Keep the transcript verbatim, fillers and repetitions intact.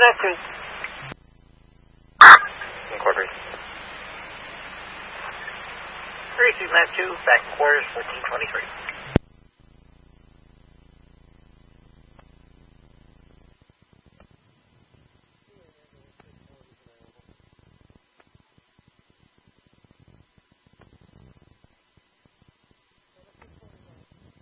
that two. Incorporated. thirty-two, lap two, back quarters, fourteen twenty-three.